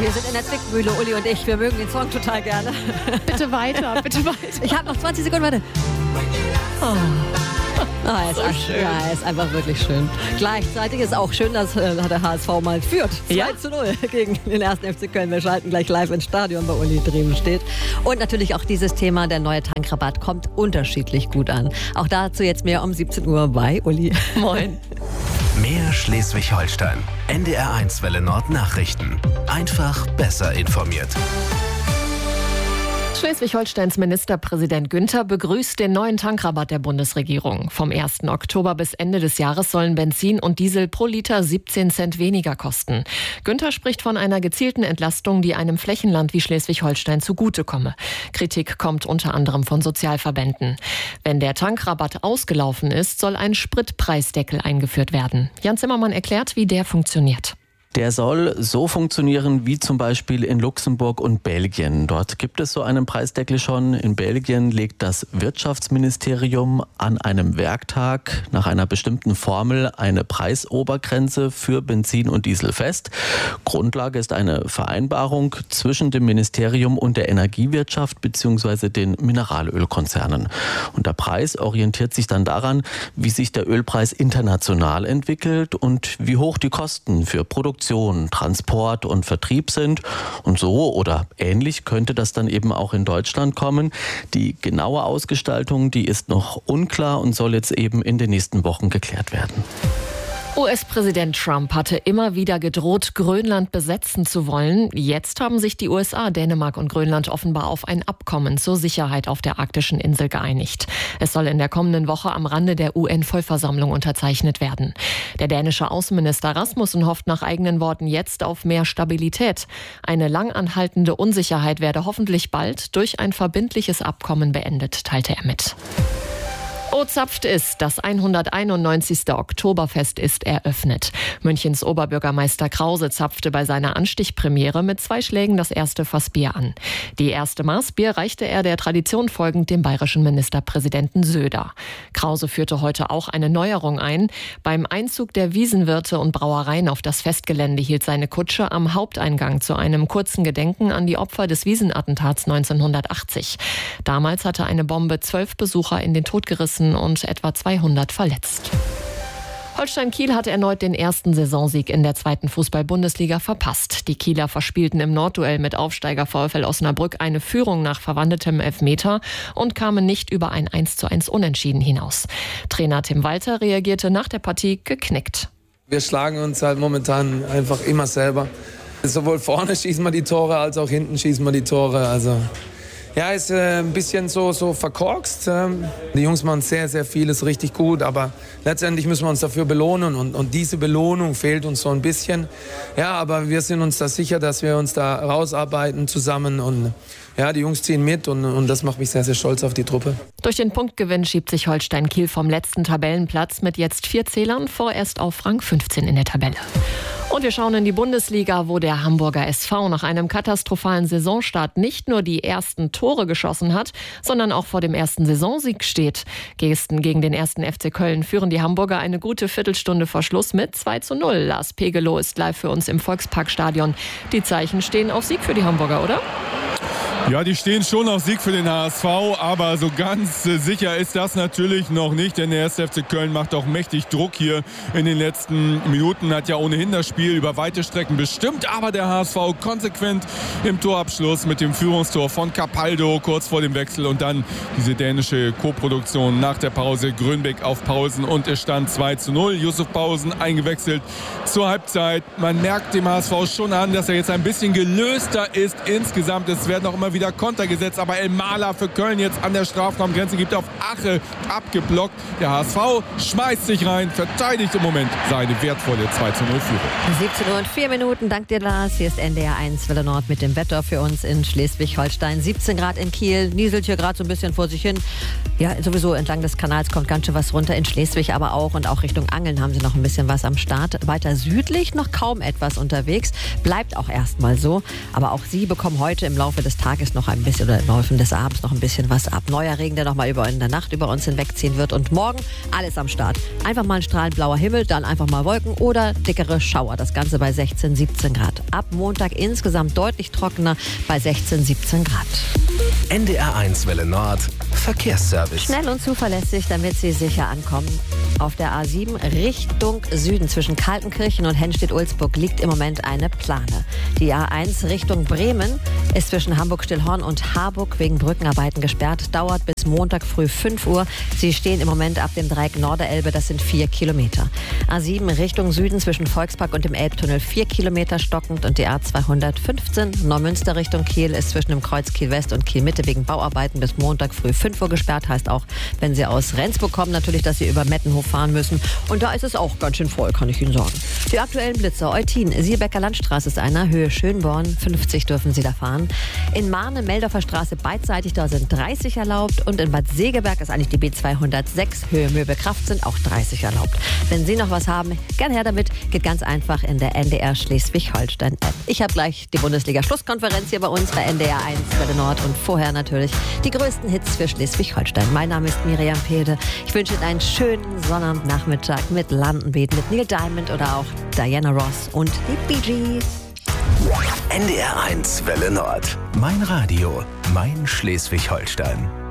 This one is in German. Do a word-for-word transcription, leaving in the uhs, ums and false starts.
wir sind in der Zwickmühle, Uli und ich. Wir mögen den Song total gerne. Bitte weiter, bitte weiter. Ich habe noch zwanzig Sekunden, warte. Oh. Oh, er ist, So ein, schön. ja, er ist einfach wirklich schön. Gleichzeitig ist auch schön, dass äh, der H S V mal führt. Ja. zwei zu null gegen den ersten F C Köln. Wir schalten gleich live ins Stadion, bei Uli drüben steht. Und natürlich auch dieses Thema, der neue Tankrabatt kommt unterschiedlich gut an. Auch dazu jetzt mehr um siebzehn Uhr bei Uli. Moin. Mehr Schleswig-Holstein. N D R eins Welle Nord Nachrichten. Einfach besser informiert. Schleswig-Holsteins Ministerpräsident Günther begrüßt den neuen Tankrabatt der Bundesregierung. Vom ersten Oktober bis Ende des Jahres sollen Benzin und Diesel pro Liter siebzehn Cent weniger kosten. Günther spricht von einer gezielten Entlastung, die einem Flächenland wie Schleswig-Holstein zugutekomme. Kritik kommt unter anderem von Sozialverbänden. Wenn der Tankrabatt ausgelaufen ist, soll ein Spritpreisdeckel eingeführt werden. Jan Zimmermann erklärt, wie der funktioniert. Der soll so funktionieren wie zum Beispiel in Luxemburg und Belgien. Dort gibt es so einen Preisdeckel schon. In Belgien legt das Wirtschaftsministerium an einem Werktag nach einer bestimmten Formel eine Preisobergrenze für Benzin und Diesel fest. Grundlage ist eine Vereinbarung zwischen dem Ministerium und der Energiewirtschaft bzw. den Mineralölkonzernen. Und der Preis orientiert sich dann daran, wie sich der Ölpreis international entwickelt und wie hoch die Kosten für Produktion, Transport und Vertrieb sind. Und so oder ähnlich könnte das dann eben auch in Deutschland kommen. Die genaue Ausgestaltung, die ist noch unklar und soll jetzt eben in den nächsten Wochen geklärt werden. U S-Präsident Trump hatte immer wieder gedroht, Grönland besetzen zu wollen. Jetzt haben sich die U S A, Dänemark und Grönland offenbar auf ein Abkommen zur Sicherheit auf der arktischen Insel geeinigt. Es soll in der kommenden Woche am Rande der U N-Vollversammlung unterzeichnet werden. Der dänische Außenminister Rasmussen hofft nach eigenen Worten jetzt auf mehr Stabilität. Eine langanhaltende Unsicherheit werde hoffentlich bald durch ein verbindliches Abkommen beendet, teilte er mit. O-Zapft ist, das hunderteinundneunzigste Oktoberfest ist eröffnet. Münchens Oberbürgermeister Krause zapfte bei seiner Anstichpremiere mit zwei Schlägen das erste Fass Bier an. Die erste Maß Bier reichte er der Tradition folgend dem bayerischen Ministerpräsidenten Söder. Krause führte heute auch eine Neuerung ein. Beim Einzug der Wiesenwirte und Brauereien auf das Festgelände hielt seine Kutsche am Haupteingang zu einem kurzen Gedenken an die Opfer des Wiesenattentats neunzehnhundertachtzig. Damals hatte eine Bombe zwölf Besucher in den Tod gerissen und etwa zweihundert verletzt. Holstein Kiel hat erneut den ersten Saisonsieg in der zweiten Fußball-Bundesliga verpasst. Die Kieler verspielten im Nordduell mit Aufsteiger VfL Osnabrück eine Führung nach verwandeltem Elfmeter und kamen nicht über ein eins zu eins Unentschieden hinaus. Trainer Tim Walter reagierte nach der Partie geknickt. Wir schlagen uns halt momentan einfach immer selber. Sowohl vorne schießen wir die Tore, als auch hinten schießen wir die Tore. Also ja, ist äh, ein bisschen so, so verkorkst. Ähm, die Jungs machen sehr, sehr vieles richtig gut, aber letztendlich müssen wir uns dafür belohnen und, und diese Belohnung fehlt uns so ein bisschen. Ja, aber wir sind uns da sicher, dass wir uns da rausarbeiten zusammen und ja, die Jungs ziehen mit und, und das macht mich sehr, sehr stolz auf die Truppe. Durch den Punktgewinn schiebt sich Holstein Kiel vom letzten Tabellenplatz mit jetzt vier Zählern vorerst auf Rang fünfzehn in der Tabelle. Und wir schauen in die Bundesliga, wo der Hamburger S V nach einem katastrophalen Saisonstart nicht nur die ersten Tore geschossen hat, sondern auch vor dem ersten Saisonsieg steht. Gesten gegen den ersten F C Köln führen die Hamburger eine gute Viertelstunde vor Schluss mit zwei zu null. Lars Pegelow ist live für uns im Volksparkstadion. Die Zeichen stehen auf Sieg für die Hamburger, oder? Ja, die stehen schon auf Sieg für den H S V, aber so ganz äh, sicher ist das natürlich noch nicht, denn der erste F C Köln macht auch mächtig Druck hier in den letzten Minuten, hat ja ohnehin das Spiel über weite Strecken bestimmt, aber der H S V konsequent im Torabschluss mit dem Führungstor von Capaldo kurz vor dem Wechsel und dann diese dänische Co-Produktion nach der Pause, Grönbeck auf Pausen und es stand zwei zu null, Yusuf Pausen eingewechselt zur Halbzeit. Man merkt dem H S V schon an, dass er jetzt ein bisschen gelöster ist insgesamt, es werden auch immer wieder Konter gesetzt, aber El Mala für Köln jetzt an der Strafraumgrenze, gibt auf Ache abgeblockt. Der H S V schmeißt sich rein, verteidigt im Moment seine wertvolle zwei zu null Führung. siebzehn Uhr und vier Minuten, dank dir Lars. Hier ist N D R eins Welle Nord mit dem Wetter für uns in Schleswig-Holstein. siebzehn Grad in Kiel, nieselt hier gerade so ein bisschen vor sich hin. Ja, sowieso entlang des Kanals kommt ganz schön was runter, in Schleswig aber auch und auch Richtung Angeln haben sie noch ein bisschen was am Start. Weiter südlich noch kaum etwas unterwegs, bleibt auch erstmal so. Aber auch sie bekommen heute im Laufe des Tages ist noch ein bisschen, oder im Laufe des Abends noch ein bisschen was ab. Neuer Regen, der nochmal über in der Nacht über uns hinwegziehen wird. Und morgen alles am Start. Einfach mal ein strahlend blauer Himmel, dann einfach mal Wolken oder dickere Schauer. Das Ganze bei sechzehn, siebzehn Grad. Ab Montag insgesamt deutlich trockener bei sechzehn, siebzehn Grad. N D R eins Welle Nord, Verkehrsservice. Schnell und zuverlässig, damit Sie sicher ankommen. Auf der A sieben Richtung Süden zwischen Kaltenkirchen und Hennstedt-Ulzburg liegt im Moment eine Plane. Die A eins Richtung Bremen ist zwischen Hamburg-Stillhorn und Harburg wegen Brückenarbeiten gesperrt. Dauert bis Montag früh fünf Uhr. Sie stehen im Moment ab dem Dreieck Norderelbe, das sind vier Kilometer. A sieben Richtung Süden zwischen Volkspark und dem Elbtunnel vier Kilometer stockend. Und die A zweihundertfünfzehn Neumünster Richtung Kiel ist zwischen dem Kreuz Kiel West und Kiel Mitte wegen Bauarbeiten bis Montag früh fünf Uhr gesperrt. Heißt auch, wenn Sie aus Rendsburg kommen, natürlich, dass Sie über Mettenhof fahren müssen. Und da ist es auch ganz schön voll, kann ich Ihnen sagen. Die aktuellen Blitzer: Eutin, Siebecker Landstraße ist einer, Höhe Schönborn, fünfzig dürfen Sie da fahren. In Mahne, Meldorfer Straße beidseitig, da sind dreißig erlaubt. Und in Bad Segeberg ist eigentlich die B zweihundertsechs, Höhe Möbelkraft, sind auch dreißig erlaubt. Wenn Sie noch was haben, gern her damit. Geht ganz einfach in der N D R Schleswig-Holstein-App. Ich habe gleich die Bundesliga-Schlusskonferenz hier bei uns bei N D R eins Welle Nord und vorher natürlich die größten Hits für Schleswig-Holstein. Mein Name ist Miriam Pede. Ich wünsche Ihnen einen schönen Sonnabendnachmittag mit Landenbeet, mit Neil Diamond oder auch Diana Ross und die Bee Gees. N D R eins Welle Nord. Mein Radio, mein Schleswig-Holstein.